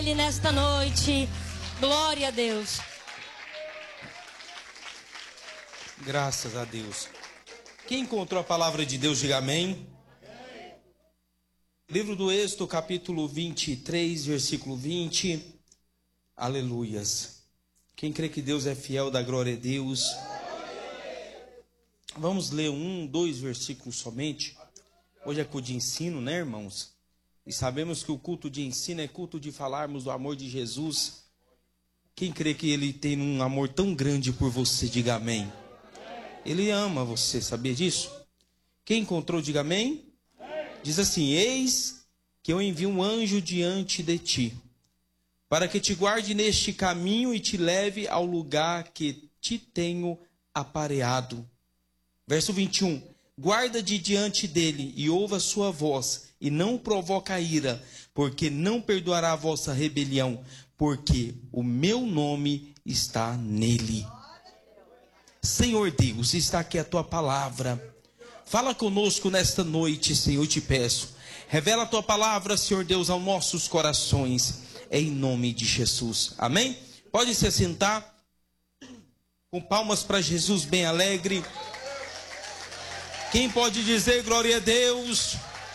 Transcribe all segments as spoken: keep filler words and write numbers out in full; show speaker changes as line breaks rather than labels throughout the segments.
Ele nesta noite, glória a Deus.
Graças a Deus. Quem encontrou a palavra de Deus, diga amém. Amém. Livro do Êxodo, capítulo vinte e três, versículo vinte. Aleluias. Quem crê que Deus é fiel, dá glória a Deus. Vamos ler um, dois versículos somente. Hoje é culto de ensino, né, irmãos? E sabemos que o culto de ensino é culto de falarmos do amor de Jesus. Quem crê que Ele tem um amor tão grande por você, diga amém. Ele ama você, sabia disso? Quem encontrou, diga amém. Diz assim: eis que eu envio um anjo diante de ti, para que te guarde neste caminho e te leve ao lugar que te tenho apareado. Verso vinte e um. Guarda-te diante dele e ouva a sua voz, e não provoca ira, porque não perdoará a vossa rebelião, porque o meu nome está nele. Senhor Deus, está aqui a tua palavra. Fala conosco nesta noite, Senhor, te peço. Revela a tua palavra, Senhor Deus, aos nossos corações, em nome de Jesus. Amém? Pode se assentar, com palmas para Jesus bem alegre. Quem pode dizer glória a Deus?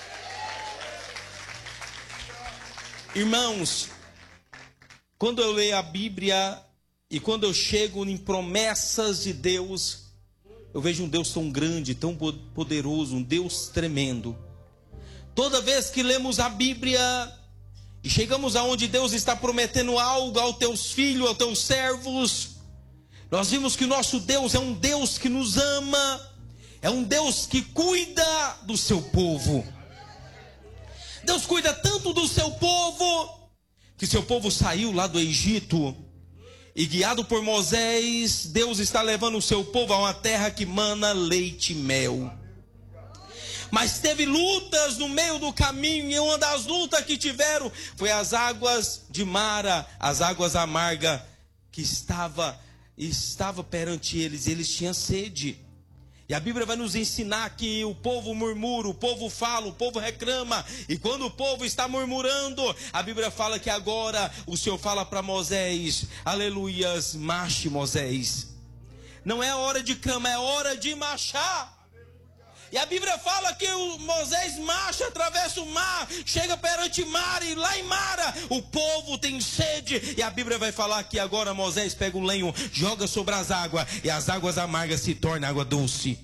Irmãos, quando eu leio a Bíblia e quando eu chego em promessas de Deus, eu vejo um Deus tão grande, tão poderoso, um Deus tremendo. Toda vez que lemos a Bíblia e chegamos aonde Deus está prometendo algo aos teus filhos, aos teus servos, nós vimos que o nosso Deus é um Deus que nos ama. É um Deus que cuida do seu povo. Deus cuida tanto do seu povo, que seu povo saiu lá do Egito, e guiado por Moisés, Deus está levando o seu povo a uma terra que mana leite e mel. Mas teve lutas no meio do caminho, e uma das lutas que tiveram foi as águas de Mara, as águas amargas, que estava, estava perante eles, e eles tinham sede. E a Bíblia vai nos ensinar que o povo murmura, o povo fala, o povo reclama. E quando o povo está murmurando, a Bíblia fala que agora o Senhor fala para Moisés: aleluias, marche, Moisés. Não é hora de clamar, é hora de marchar. E a Bíblia fala que o Moisés marcha, atravessa o mar, chega perante Mara, e lá em Mara o povo tem sede. E a Bíblia vai falar que agora Moisés pega o lenho, joga sobre as águas, e as águas amargas se tornam água doce.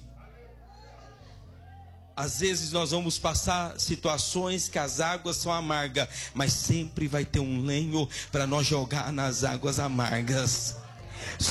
Às vezes nós vamos passar situações que as águas são amargas, mas sempre vai ter um lenho para nós jogar nas águas amargas.